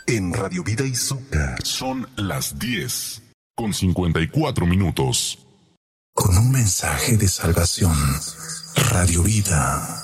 En Radio Vida y Azúcar son las 10:54. Con un mensaje de salvación. Radio Vida.